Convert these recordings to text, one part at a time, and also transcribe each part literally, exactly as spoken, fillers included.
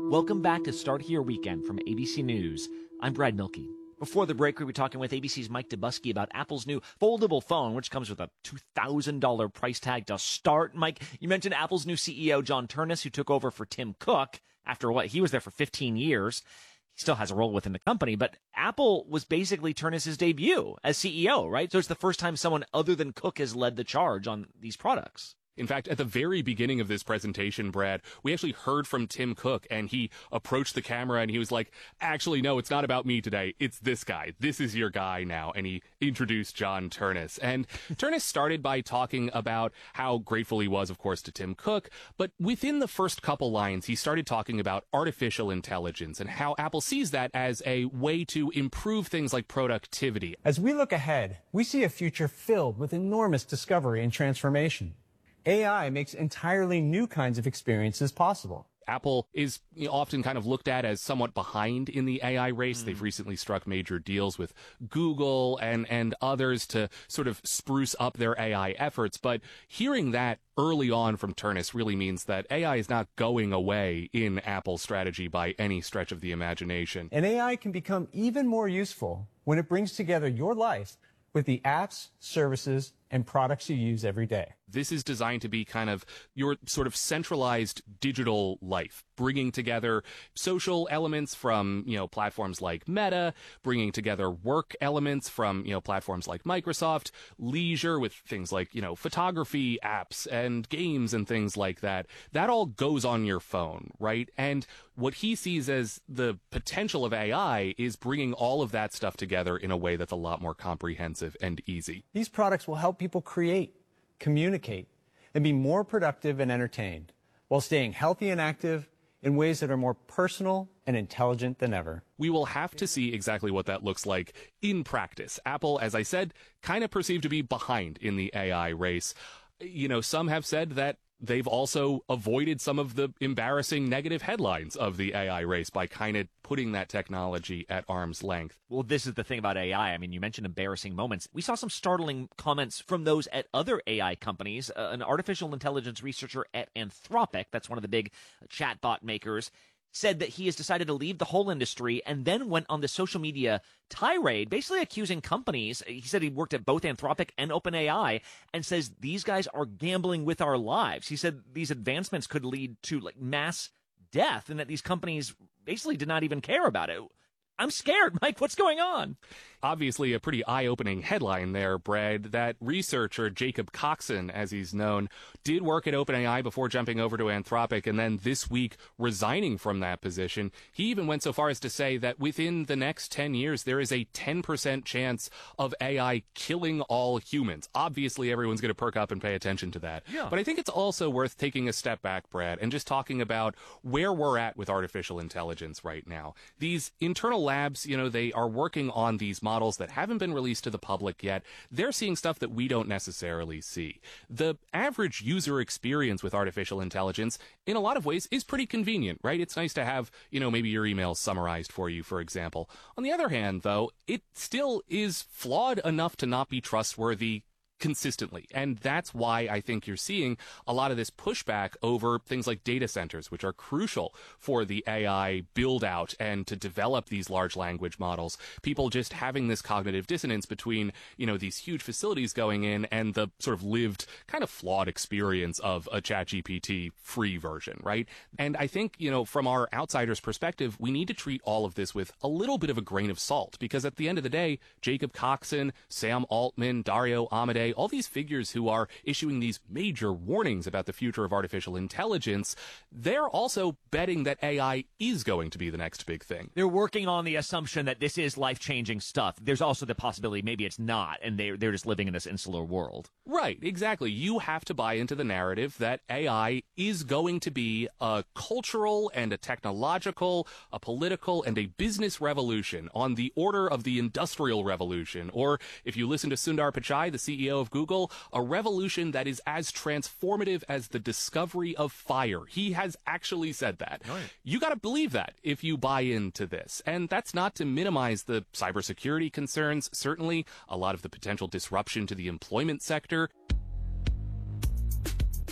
Welcome back to Start Here Weekend from A B C News. I'm Brad Milkey. Before the break, we were talking with A B C's Mike Dubusky about Apple's new foldable phone, which comes with a two thousand dollars price tag to start. Mike, you mentioned Apple's new C E O, John Ternus, who took over for Tim Cook after what? He was there for fifteen years. He still has a role within the company, but Apple was basically Ternus's debut as C E O, right? So it's the first time someone other than Cook has led the charge on these products. In fact, at the very beginning of this presentation, Brad, we actually heard from Tim Cook, and he approached the camera and he was like, actually, no, it's not about me today. It's this guy. This is your guy now. And he introduced John Ternus. And Ternus started by talking about how grateful he was, of course, to Tim Cook. But within the first couple lines, he started talking about artificial intelligence and how Apple sees that as a way to improve things like productivity. As we look ahead, we see a future filled with enormous discovery and transformation. A I makes entirely new kinds of experiences possible. Apple is often kind of looked at as somewhat behind in the A I race. Mm. They've recently struck major deals with Google and, and others to sort of spruce up their A I efforts. But hearing that early on from Ternus really means that A I is not going away in Apple's strategy by any stretch of the imagination. And A I can become even more useful when it brings together your life with the apps, services, and products you use every day. This is designed to be kind of your sort of centralized digital life, bringing together social elements from, you know, platforms like Meta, bringing together work elements from, you know, platforms like Microsoft, leisure with things like, you know, photography apps and games and things like that. That all goes on your phone, right? And what he sees as the potential of A I is bringing all of that stuff together in a way that's a lot more comprehensive and easy. These products will help people create, communicate, and be more productive and entertained while staying healthy and active in ways that are more personal and intelligent than ever. We will have to see exactly what that looks like in practice. Apple, as I said, kind of perceived to be behind in the A I race. You know, some have said that they've also avoided some of the embarrassing negative headlines of the A I race by kind of putting that technology at arm's length. Well, this is the thing about A I. I mean, you mentioned embarrassing moments. We saw some startling comments from those at other A I companies. Uh, an artificial intelligence researcher at Anthropic, that's one of the big chatbot makers, said that he has decided to leave the whole industry and then went on the social media tirade, basically accusing companies. He said he worked at both Anthropic and OpenAI and says these guys are gambling with our lives. He said these advancements could lead to like mass death and that these companies basically did not even care about it. I'm scared, Mike. What's going on? Obviously, a pretty eye-opening headline there, Brad. That researcher, Jacob Coxon, as he's known, did work at OpenAI before jumping over to Anthropic, and then this week resigning from that position. He even went so far as to say that within the next ten years, there is a ten percent chance of A I killing all humans. Obviously, everyone's going to perk up and pay attention to that. Yeah. But I think it's also worth taking a step back, Brad, and just talking about where we're at with artificial intelligence right now. These internal labs, you know, they are working on these models that haven't been released to the public yet. They're seeing stuff that we don't necessarily see. The average user experience with artificial intelligence, in a lot of ways, is pretty convenient, right? It's nice to have, you know, maybe your emails summarized for you, for example. On the other hand, though, it still is flawed enough to not be trustworthy consistently. And that's why I think you're seeing a lot of this pushback over things like data centers, which are crucial for the A I build out and to develop these large language models. People just having this cognitive dissonance between, you know, these huge facilities going in and the sort of lived kind of flawed experience of a ChatGPT free version, right? And I think, you know, from our outsider's perspective, we need to treat all of this with a little bit of a grain of salt, because at the end of the day, Jacob Coxon, Sam Altman, Dario Amodei, all these figures who are issuing these major warnings about the future of artificial intelligence, they're also betting that A I is going to be the next big thing. They're working on the assumption that this is life-changing stuff. There's also the possibility maybe it's not, and they're, they're just living in this insular world. Right, exactly. You have to buy into the narrative that A I is going to be a cultural and a technological, a political and a business revolution on the order of the Industrial Revolution. Or if you listen to Sundar Pichai, the C E O of Google, a revolution that is as transformative as the discovery of fire. He has actually said that. Right. You got to believe that if you buy into this. And that's not to minimize the cybersecurity concerns, certainly a lot of the potential disruption to the employment sector.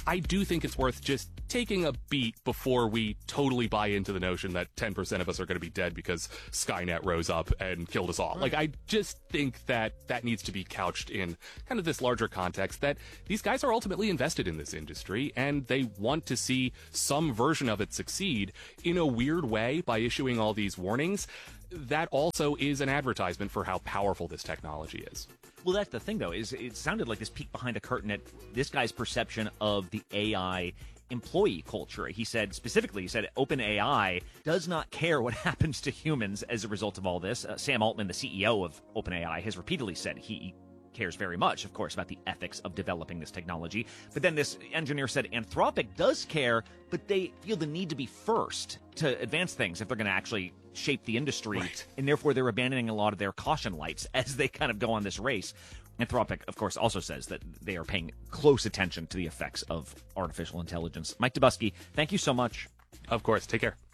I do think it's worth just taking a beat before we totally buy into the notion that ten percent of us are going to be dead because Skynet rose up and killed us all. Right. Like, I just think that that needs to be couched in kind of this larger context that these guys are ultimately invested in this industry and they want to see some version of it succeed in a weird way by issuing all these warnings. That also is an advertisement for how powerful this technology is. Well, that's the thing, though, is it sounded like this peek behind a curtain at this guy's perception of the A I employee culture. He said, specifically, he said OpenAI does not care what happens to humans as a result of all this. Uh, Sam Altman, the C E O of OpenAI, has repeatedly said he cares very much, of course, about the ethics of developing this technology. But then this engineer said Anthropic does care, but they feel the need to be first to advance things if they're going to actually shape the industry. Right. And therefore, they're abandoning a lot of their caution lights as they kind of go on this race. Anthropic, of course, also says that they are paying close attention to the effects of artificial intelligence. Mike Dobuski, thank you so much. Of course. Take care.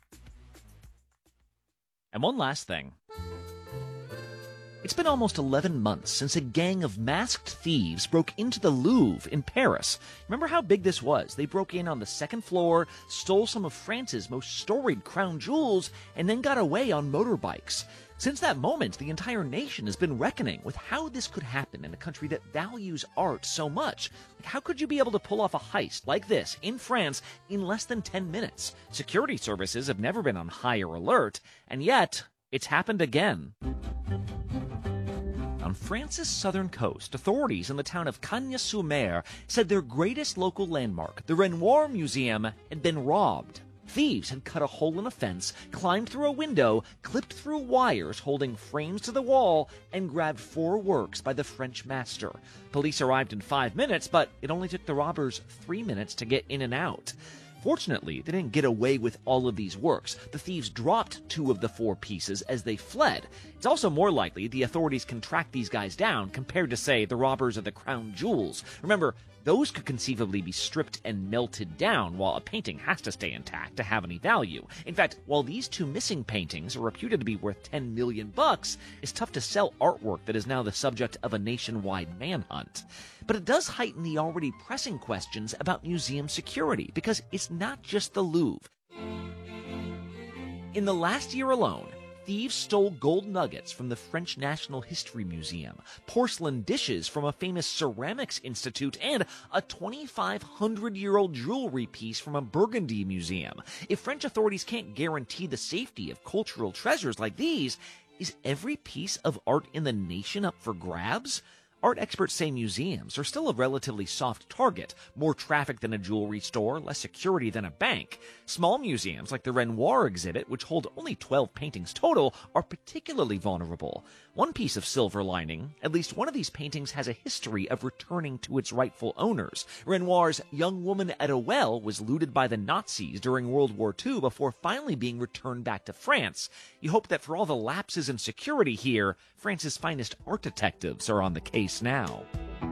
And one last thing. It's been almost eleven months since a gang of masked thieves broke into the Louvre in Paris. Remember how big this was? They broke in on the second floor, stole some of France's most storied crown jewels, and then got away on motorbikes. Since that moment, the entire nation has been reckoning with how this could happen in a country that values art so much. Like, how could you be able to pull off a heist like this in France in less than ten minutes? Security services have never been on higher alert, and yet it's happened again. On France's southern coast, authorities in the town of Cagnes-sur-Mer said their greatest local landmark, the Renoir Museum, had been robbed. Thieves had cut a hole in a fence, climbed through a window, clipped through wires holding frames to the wall, and grabbed four works by the French master. Police arrived in five minutes, but it only took the robbers three minutes to get in and out. Fortunately, they didn't get away with all of these works. The thieves dropped two of the four pieces as they fled. It's also more likely the authorities can track these guys down compared to, say, the robbers of the crown jewels. Remember, those could conceivably be stripped and melted down, while a painting has to stay intact to have any value. In fact, while these two missing paintings are reputed to be worth ten million bucks, it's tough to sell artwork that is now the subject of a nationwide manhunt. But it does heighten the already pressing questions about museum security, because it's not just the Louvre. In the last year alone, thieves stole gold nuggets from the French National History Museum, porcelain dishes from a famous ceramics institute, and a twenty-five hundred year old jewelry piece from a Burgundy museum. If French authorities can't guarantee the safety of cultural treasures like these, is every piece of art in the nation up for grabs? Art experts say museums are still a relatively soft target, more traffic than a jewelry store, less security than a bank. Small museums like the Renoir exhibit, which hold only twelve paintings total, are particularly vulnerable. One piece of silver lining, at least one of these paintings has a history of returning to its rightful owners. Renoir's Young Woman at a Well was looted by the Nazis during World War Two before finally being returned back to France. You hope that for all the lapses in security here, France's finest art detectives are on the case now.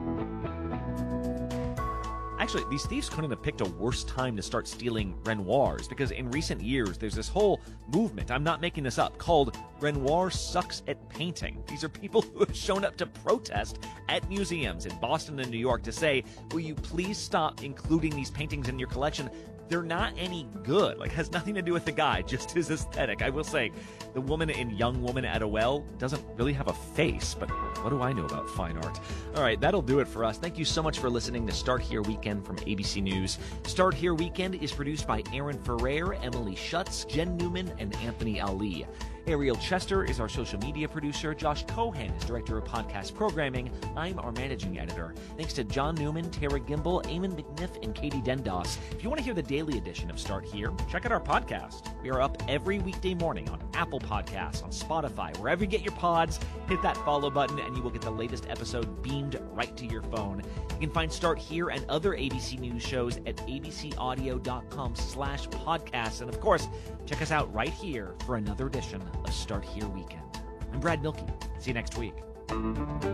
Actually, these thieves couldn't have picked a worse time to start stealing Renoirs, because in recent years, there's this whole movement, I'm not making this up, called Renoir Sucks at Painting. These are people who have shown up to protest at museums in Boston and New York to say, will you please stop including these paintings in your collection? They're not any good. Like, has nothing to do with the guy, just his aesthetic. I will say, the woman in Young Woman at a Well doesn't really have a face, but what do I know about fine art? All right, that'll do it for us. Thank you so much for listening to Start Here Weekend from A B C News. Start Here Weekend is produced by Aaron Ferrer, Emily Schutz, Jen Newman, and Anthony Ali. Ariel Chester is our social media producer. Josh Cohen is director of podcast programming. I'm our managing editor. Thanks to John Newman, Tara Gimbel, Eamon McNiff, and Katie Dendos. If you want to hear the daily edition of Start Here, check out our podcast. We are up every weekday morning on Apple Podcasts, on Spotify, wherever you get your pods. Hit that follow button and you will get the latest episode beamed right to your phone. You can find Start Here and other A B C News shows at abcaudio.com slash podcasts. And of course, check us out right here for another edition of Start Here Weekend. I'm Brad Milkey. See you next week.